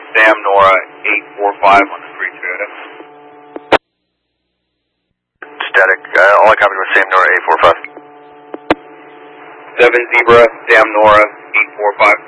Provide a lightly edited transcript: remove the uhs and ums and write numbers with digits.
Sam Nora 845 on the 3 Toyota. Static, all I copied was Sam Nora 845. 7 Zebra, Sam Nora 845.